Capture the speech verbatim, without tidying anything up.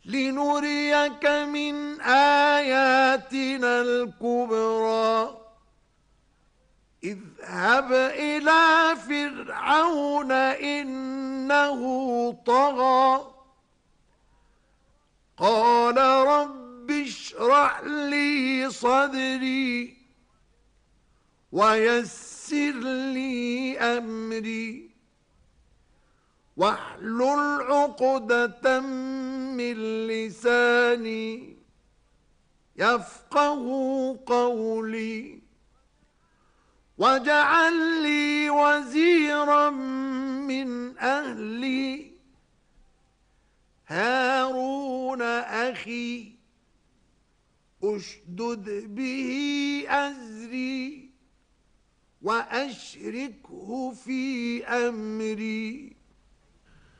لنريك من آياتنا الكبرى اذهب إلى فرعون إنه طغى قال رب اشرح لي صدري ويسر لي أمري واحلل عقدة من لساني يفقه قولي واجعل لي وزيرا من أهلي هارون أخي أشدد به أزري وأشركه في أمري